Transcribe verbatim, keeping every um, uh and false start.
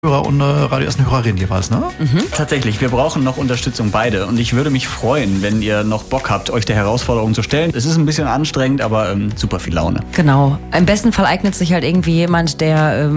Hörer und eine Radio Essen Hörerin jeweils, ne? Mhm. Tatsächlich, wir brauchen noch Unterstützung beide und ich würde mich freuen, wenn ihr noch Bock habt, euch der Herausforderung zu stellen. Es ist ein bisschen anstrengend, aber ähm, super viel Laune. Genau. Im besten Fall eignet sich halt irgendwie jemand, der ähm,